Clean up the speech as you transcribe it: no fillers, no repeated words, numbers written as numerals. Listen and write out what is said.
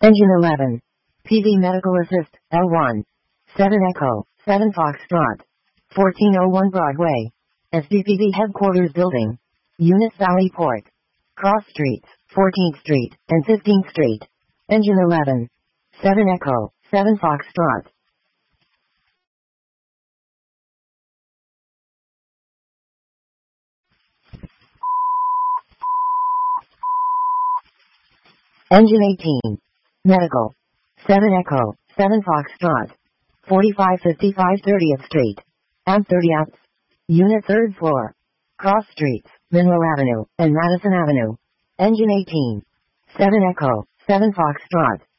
Engine 11. PV Medical Assist, L1. 7 Echo, 7 Foxtrot. 1401 Broadway. SDPV Headquarters Building. Eunice Valley Port. Cross Streets, 14th Street, and 15th Street. Engine 11. 7 Echo, 7 Foxtrot. Engine 18. Medical. 7 Echo, 7 Foxtrot. 4555 30th Street. Amp 30 amps. Unit 3rd floor. Cross Streets, Monroe Avenue, and Madison Avenue. Engine 18. 7 Echo, 7 Foxtrot.